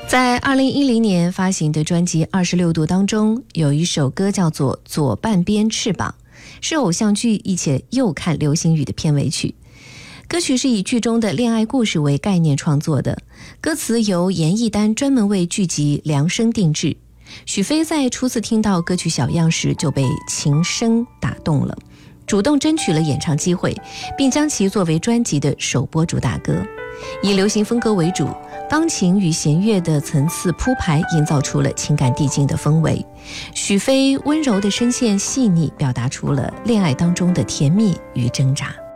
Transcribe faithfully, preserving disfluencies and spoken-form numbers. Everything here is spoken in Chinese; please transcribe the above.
在二零一零年发行的专辑《二十六度》当中，有一首歌叫做《左半边翅膀》，是偶像剧《一起又看流星雨》的片尾曲。歌曲是以剧中的恋爱故事为概念创作的，歌词由严艺丹专门为剧集量身定制。许飞在初次听到歌曲小样时就被琴声打动了，主动争取了演唱机会，并将其作为专辑的首播主打歌。以流行风格为主，钢琴与弦乐的层次铺排营造出了情感递进的氛围。许飞温柔的声线细腻，表达出了恋爱当中的甜蜜与挣扎。